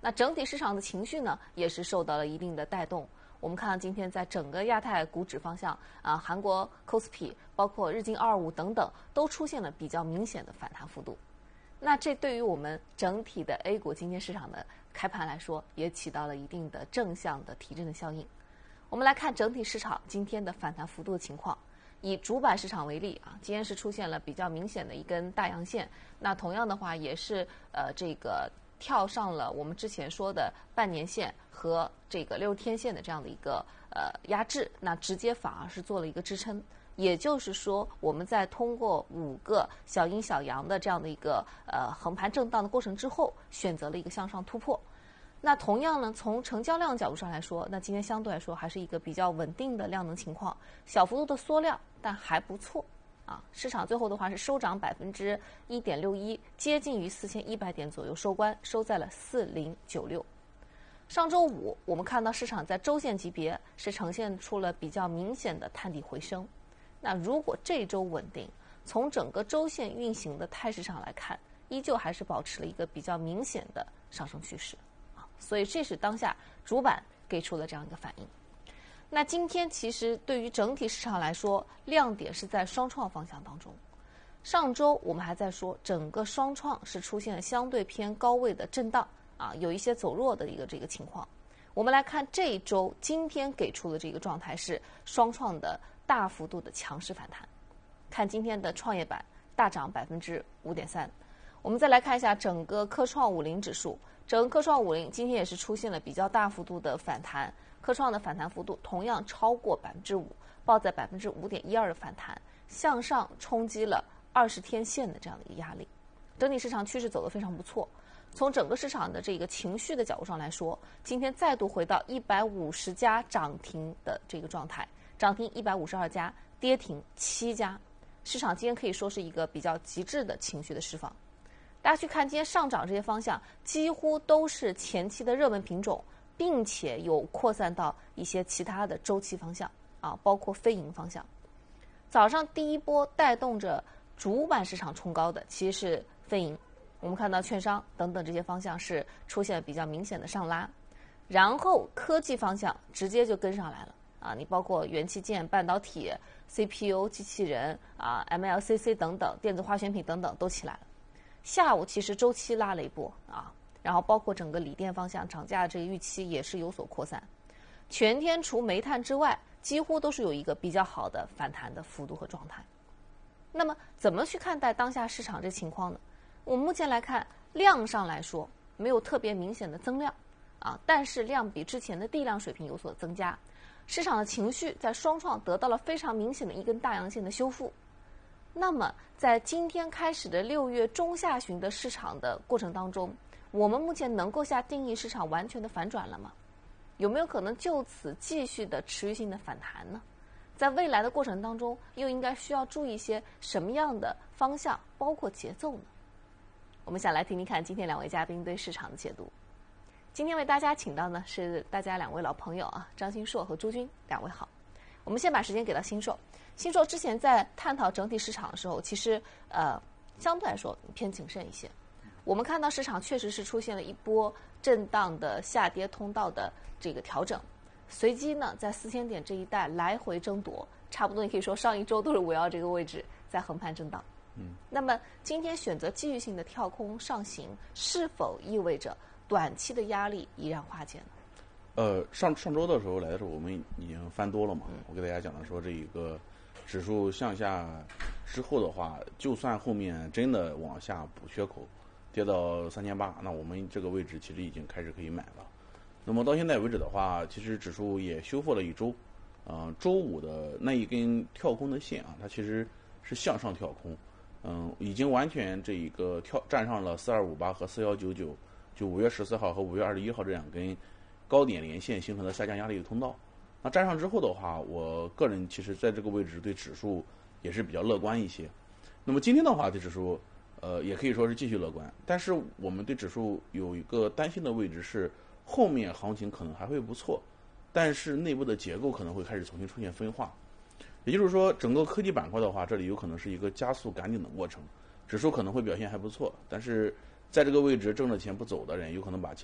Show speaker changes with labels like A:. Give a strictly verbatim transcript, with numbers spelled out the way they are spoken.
A: 那整体市场的情绪呢，也是受到了一定的带动。我们看到今天在整个亚太股指方向啊，韩国 K O S P I 包括日经二二五等等，都出现了比较明显的反弹幅度。那这对于我们整体的 A 股今天市场的开盘来说，也起到了一定的正向的提振的效应。我们来看整体市场今天的反弹幅度的情况。以主板市场为例啊，今天是出现了比较明显的一根大阳线。那同样的话，也是呃这个跳上了我们之前说的半年线和这个六十天线的这样的一个呃压制，那直接反而是做了一个支撑。也就是说，我们在通过五个小阴小阳的这样的一个呃横盘震荡的过程之后，选择了一个向上突破。那同样呢，从成交量角度上来说，那今天相对来说还是一个比较稳定的量能情况，小幅度的缩量，但还不错啊。市场最后的话是收涨百分之一点六一，接近于四千一百点左右收官，收在了四零九六。上周五我们看到市场在周线级别是呈现出了比较明显的探底回升。那如果这周稳定，从整个周线运行的态势上来看，依旧还是保持了一个比较明显的上升趋势啊，所以这是当下主板给出了这样一个反应。那今天其实对于整体市场来说，亮点是在双创方向当中。上周我们还在说，整个双创是出现了相对偏高位的震荡啊，有一些走弱的一个这个情况。我们来看这一周，今天给出的这个状态是双创的大幅度的强势反弹。看今天的创业板大涨百分之五点三。我们再来看一下整个科创五零指数，整个科创五零今天也是出现了比较大幅度的反弹，科创的反弹幅度同样超过百分之五，报在百分之五点一二的反弹，向上冲击了二十天线的这样的一个压力。整体市场趋势走得非常不错。从整个市场的这个情绪的角度上来说，今天再度回到一百五十家涨停的这个状态，涨停一百五十二家，跌停七家。市场今天可以说是一个比较极致的情绪的释放。大家去看今天上涨这些方向，几乎都是前期的热门品种，并且有扩散到一些其他的周期方向啊，包括非银方向。早上第一波带动着主板市场冲高的其实是非银，我们看到券商等等这些方向是出现比较明显的上拉，然后科技方向直接就跟上来了啊，你包括元器件、半导体、C P U、机器人啊、M L C C 等等，电子化学品等等都起来了。下午其实周期拉了一波啊，然后包括整个锂电方向涨价这个预期也是有所扩散。全天除煤炭之外，几乎都是有一个比较好的反弹的幅度和状态。那么怎么去看待当下市场这情况呢？我们目前来看，量上来说没有特别明显的增量啊，但是量比之前的地量水平有所增加。市场的情绪在双创得到了非常明显的一根大阳线的修复。那么在今天开始的六月中下旬的市场的过程当中，我们目前能够下定义市场完全的反转了吗？有没有可能就此继续的持续性的反弹呢？在未来的过程当中，又应该需要注意一些什么样的方向，包括节奏呢？我们想来听听看今天两位嘉宾对市场的解读。今天为大家请到呢是大家两位老朋友啊，张新硕和朱军，两位好。我们先把时间给到新硕。新硕之前在探讨整体市场的时候，其实呃相对来说偏谨慎一些。我们看到市场确实是出现了一波震荡的下跌通道的这个调整，随机呢在四千点这一带来回争夺，差不多你可以说上一周都是围绕这个位置在横盘震荡。嗯，那么今天选择继续性的跳空上行，是否意味着短期的压力依然化解呢？
B: 呃，上上周的时候来的时候，我们已经翻多了嘛。嗯、我给大家讲的说，这一个指数向下之后的话，就算后面真的往下补缺口，跌到三千八，那我们这个位置其实已经开始可以买了。那么到现在为止的话，其实指数也修复了一周。呃，周五的那一根跳空的线啊，它其实是向上跳空，嗯、呃，已经完全这一个跳站上了四二五八和四幺九九，就五月十四号和五月二十一号这两根高点连线形成的下降压力的通道。那站上之后的话，我个人其实在这个位置对指数也是比较乐观一些。那么今天的话，对指数呃也可以说是继续乐观，但是我们对指数有一个担心的位置是后面行情可能还会不错，但是内部的结构可能会开始重新出现分化。也就是说，整个科技板块的话，这里有可能是一个加速赶顶的过程，指数可能会表现还不错，但是在这个位置挣了钱不走的人，有可能把钱